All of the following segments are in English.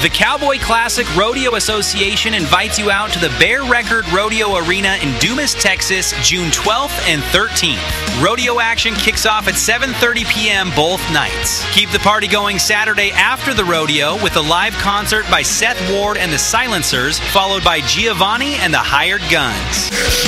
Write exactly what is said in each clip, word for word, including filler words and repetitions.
The Cowboy Classic Rodeo Association invites you out to the Bear Record Rodeo Arena in Dumas, Texas, June twelfth and thirteenth. Rodeo action kicks off at seven thirty p.m. both nights. Keep the party going Saturday after the rodeo with a live concert by Seth Ward and the Silencers, followed by Giovanni and the Hired Guns.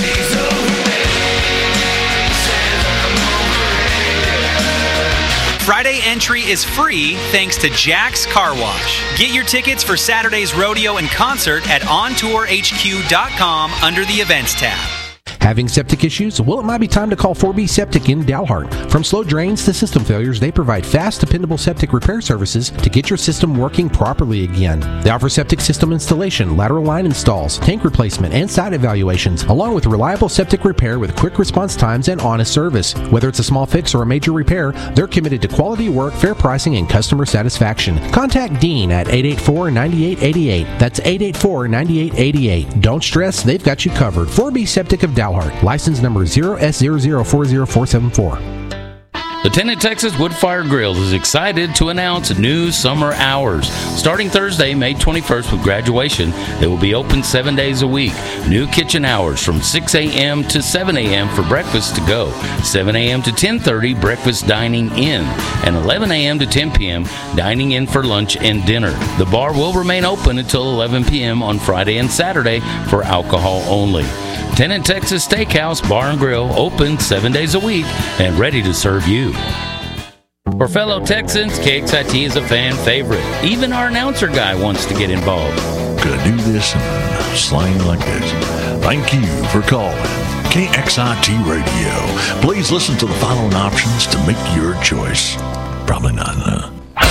Friday entry is free thanks to Jack's Car Wash. Get your tickets for Saturday's rodeo and concert at on tour h q dot com under the Events tab. Having septic issues? Well, it might be time to call four B Septic in Dalhart. From slow drains to system failures, they provide fast, dependable septic repair services to get your system working properly again. They offer septic system installation, lateral line installs, tank replacement, and site evaluations, along with reliable septic repair with quick response times and honest service. Whether it's a small fix or a major repair, they're committed to quality work, fair pricing, and customer satisfaction. Contact Dean at eight eight four, nine eight eight eight. That's eight eight four, nine eight eight eight. Don't stress, they've got you covered. four B Septic of Dalhart. License number zero S zero zero four zero four seven four. Lieutenant Texas Wood-Fire Grill is excited to announce new summer hours. Starting Thursday, May twenty-first with graduation, they will be open seven days a week. New kitchen hours from six a.m. to seven a.m. for breakfast to go, seven a.m. to ten thirty breakfast dining in, and eleven a.m. to ten p.m. dining in for lunch and dinner. The bar will remain open until eleven p.m. on Friday and Saturday for alcohol only. Lieutenant Texas Steakhouse Bar and Grill, open seven days a week and ready to serve you. For fellow Texans, K X I T is a fan favorite. Even our announcer guy wants to get involved. Could I do this in slang like this? Thank you for calling K X I T Radio. Please listen to the following options to make your choice. Probably not enough.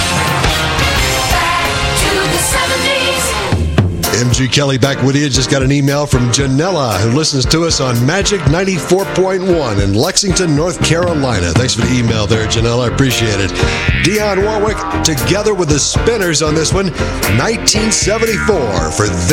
Back to the seventies. M G Kelly back with you. Just got an email from Janella, who listens to us on Magic ninety-four point one in Lexington, North Carolina. Thanks for the email there, Janella. I appreciate it. Dionne Warwick together with the Spinners on this one, nineteen seventy-four for